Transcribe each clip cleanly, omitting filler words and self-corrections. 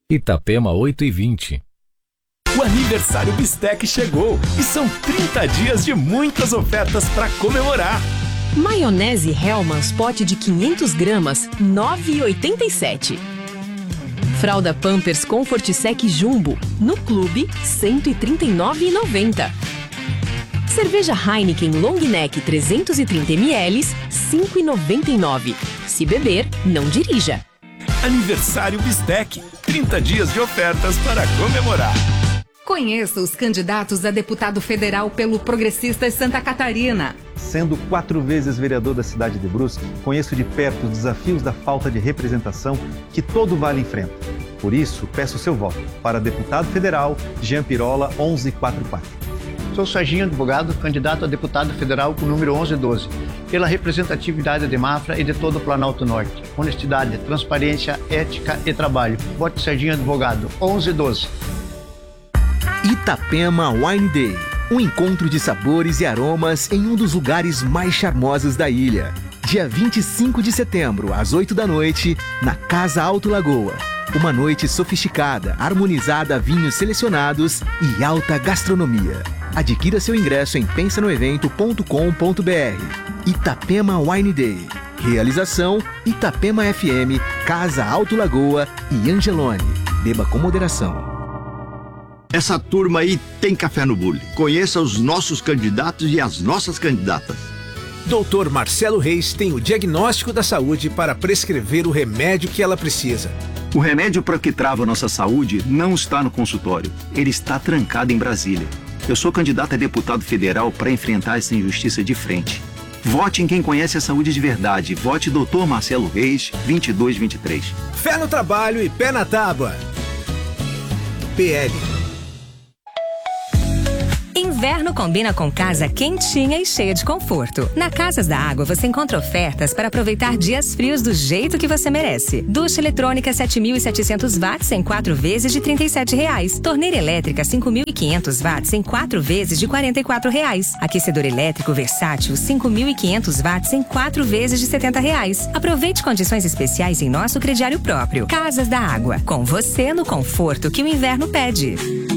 Itapema 8h20. O aniversário Bistec chegou e são 30 dias de muitas ofertas para comemorar. Maionese Hellmann's pote de 500 gramas, R$ 9,87. Fralda Pampers Comfort Sec Jumbo, no Clube, R$ 139,90. Cerveja Heineken Long Neck 330 ml, R$ 5,99. Se beber, não dirija. Aniversário Bistec, 30 dias de ofertas para comemorar. Conheça os candidatos a deputado federal pelo Progressistas Santa Catarina. Sendo 4 vezes vereador da cidade de Brusque, conheço de perto os desafios da falta de representação que todo Vale enfrenta. Por isso, peço seu voto para deputado federal Jean Pirola 1144. Sou Serginho Advogado, candidato a deputado federal com o número 1112, pela representatividade de Mafra e de todo o Planalto Norte. Honestidade, transparência, ética e trabalho. Vote Serginho Advogado, 1112. Itapema Wine Day, um encontro de sabores e aromas em um dos lugares mais charmosos da ilha. Dia 25 de setembro, às 8 da noite, na Casa Alto Lagoa. Uma noite sofisticada, harmonizada a vinhos selecionados e alta gastronomia. Adquira seu ingresso em pensanoevento.com.br. Itapema Wine Day. Realização Itapema FM, Casa Alto Lagoa e Angelone. Beba com moderação. Essa turma aí tem café no bule. Conheça os nossos candidatos e as nossas candidatas. Dr. Marcelo Reis tem o diagnóstico da saúde para prescrever o remédio que ela precisa. O remédio para o que trava a nossa saúde não está no consultório. Ele está trancado em Brasília. Eu sou candidato a deputado federal para enfrentar essa injustiça de frente. Vote em quem conhece a saúde de verdade. Vote Dr. Marcelo Reis, 2223. Fé no trabalho e pé na tábua. PL. Inverno combina com casa quentinha e cheia de conforto. Na Casas da Água você encontra ofertas para aproveitar dias frios do jeito que você merece. Ducha eletrônica 7.700 watts em 4 vezes de R$ 37,00. Torneira elétrica 5.500 watts em 4 vezes de R$ 44,00. Aquecedor elétrico versátil 5.500 watts em 4 vezes de R$ 70,00. Aproveite condições especiais em nosso crediário próprio. Casas da Água, com você no conforto que o inverno pede.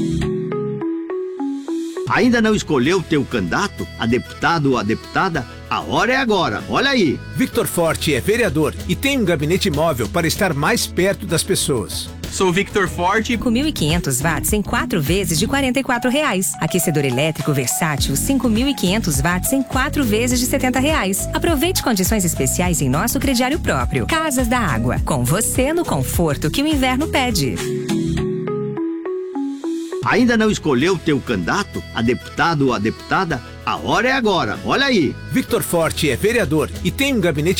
Ainda não escolheu o teu candidato, a deputado ou a deputada? A hora é agora, olha aí. Victor Forte é vereador e tem um gabinete móvel para estar mais perto das pessoas. Sou Victor Forte. Com 1.500 watts em 4 vezes de R$ 44,00. Aquecedor elétrico versátil 5.500 watts em 4 vezes de R$ 70,00. Aproveite condições especiais em nosso crediário próprio. Casas da Água, com você no conforto que o inverno pede. Ainda não escolheu o teu candidato, a deputado ou a deputada? A hora é agora, olha aí. Victor Forte é vereador e tem um gabinete